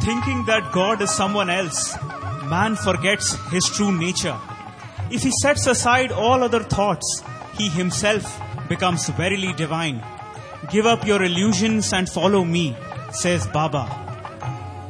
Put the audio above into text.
thinking that God is someone else, man forgets his true nature. If he sets aside all other thoughts, he himself becomes verily divine. Give up your illusions and follow me, says Baba.